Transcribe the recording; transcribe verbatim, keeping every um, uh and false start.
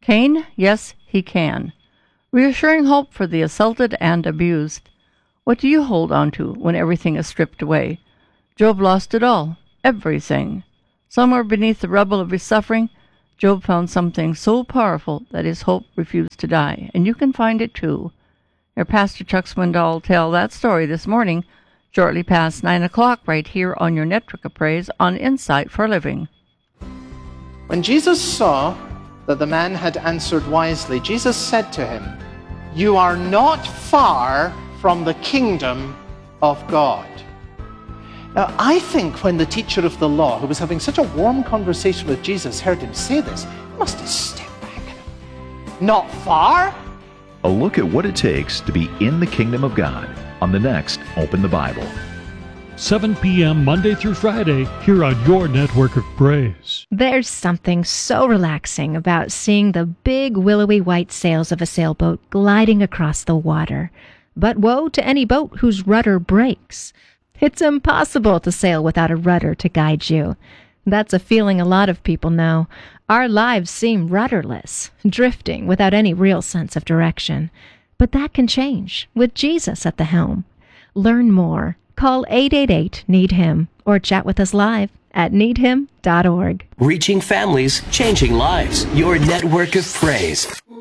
Cain, yes, he can. Reassuring hope for the assaulted and abused. What do you hold on to when everything is stripped away? Job lost it all, everything. Somewhere beneath the rubble of his suffering, Job found something so powerful that his hope refused to die, and you can find it too. Your Pastor Chuck Swindoll will tell that story this morning, shortly past nine o'clock, right here on your Network of Praise on Insight for Living. When Jesus saw that the man had answered wisely, Jesus said to him, "You are not far from the kingdom of God." Now, I think when the teacher of the law, who was having such a warm conversation with Jesus, heard him say this, he must have stepped back. Not far? A look at what it takes to be in the kingdom of God on the next Open the Bible. seven p.m. Monday through Friday, here on your Network of Praise. There's something so relaxing about seeing the big willowy white sails of a sailboat gliding across the water. But woe to any boat whose rudder breaks. It's impossible to sail without a rudder to guide you. That's a feeling a lot of people know. Our lives seem rudderless, drifting without any real sense of direction. But that can change with Jesus at the helm. Learn more. Call eight eight eight, need him or chat with us live at need him dot org. Reaching families, changing lives. Your Network of Praise.